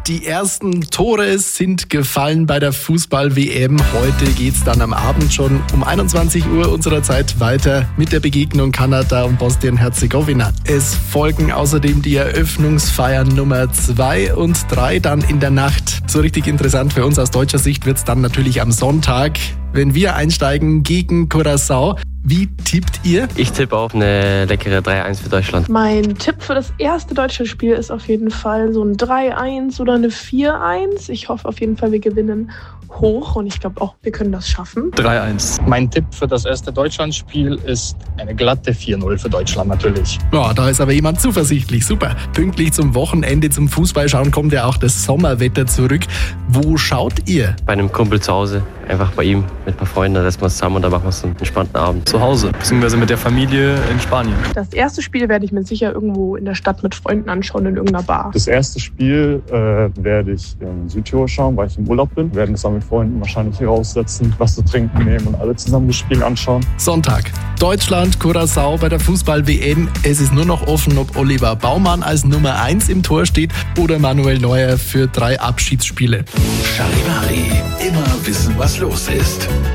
Die ersten Tore sind gefallen bei der Fußball-WM. Heute geht's dann am Abend schon um 21 Uhr unserer Zeit weiter mit der Begegnung Kanada und Bosnien-Herzegowina. Es folgen außerdem die Eröffnungsfeiern Nummer 2 und 3 dann in der Nacht. So richtig interessant für uns aus deutscher Sicht wird's dann natürlich am Sonntag, wenn wir einsteigen gegen Curaçao. Wie tippt ihr? Ich tippe auf eine leckere 3-1 für Deutschland. Mein Tipp für das erste deutsche Spiel ist auf jeden Fall so ein 3-1 oder eine 4-1. Ich hoffe auf jeden Fall, wir gewinnen hoch und ich glaube auch, wir können das schaffen. 3-1. Mein Tipp für das erste Deutschlandspiel ist eine glatte 4-0 für Deutschland natürlich. Ja, da ist aber jemand zuversichtlich. Super. Pünktlich zum Wochenende zum Fußballschauen kommt ja auch das Sommerwetter zurück. Wo schaut ihr? Bei einem Kumpel zu Hause, einfach bei ihm mit ein paar Freunden, da setzen wir uns zusammen und da machen wir so einen entspannten Abend. Zu Hause, beziehungsweise mit der Familie in Spanien. Das erste Spiel werde ich mir sicher irgendwo in der Stadt mit Freunden anschauen, in irgendeiner Bar. Das erste Spiel werde ich in Südtirol schauen, weil ich im Urlaub bin. Wir werden es dann mit Freunden wahrscheinlich hier raussetzen, was zu trinken nehmen und alle zusammen das Spiel anschauen. Sonntag. Deutschland, Curaçao bei der Fußball-WM. Es ist nur noch offen, ob Oliver Baumann als Nummer 1 im Tor steht oder Manuel Neuer für 3 Abschiedsspiele. Charivari, immer wissen, was los ist.